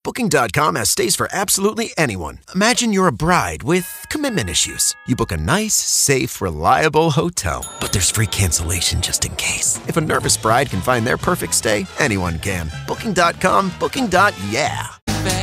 Booking.com has stays for absolutely anyone. Imagine you're a bride with commitment issues. You book a nice, safe, reliable hotel. But there's free cancellation just in case. If a nervous bride can find their perfect stay, anyone can. Booking.com, booking.yeah.